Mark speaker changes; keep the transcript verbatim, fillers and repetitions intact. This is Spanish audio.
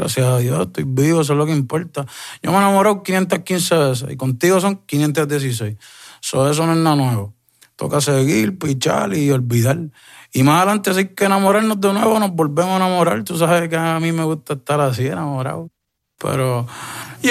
Speaker 1: gracias a Dios, estoy vivo, eso es lo que importa. Yo me he enamorado quinientas quince veces y contigo son quinientas dieciséis. So, eso no es nada nuevo. Toca seguir, pichar y olvidar. Y más adelante, si hay que enamorarnos de nuevo, nos volvemos a enamorar. Tú sabes que a mí me gusta estar así, enamorado. Pero